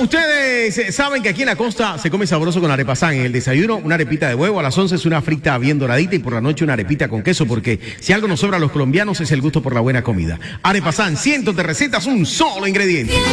ustedes saben que aquí en la costa se come sabroso con arepasán. En el desayuno, una arepita de huevo, a las 11 es una frita bien doradita y por la noche una arepita con queso, porque si algo nos sobra a los colombianos es el gusto por la buena comida. Arepasán, cientos de recetas, un solo ingrediente.